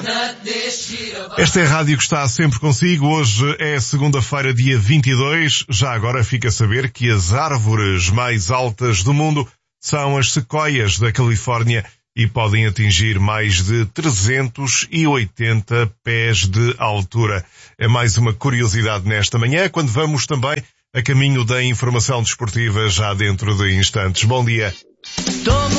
Esta é a rádio que está sempre consigo. Hoje é segunda-feira, dia 22. Já agora fica a saber que as árvores mais altas do mundo são as sequoias da Califórnia e podem atingir mais de 380 pés de altura. É mais uma curiosidade nesta manhã, quando vamos também a caminho da informação desportiva já dentro de instantes. Bom dia.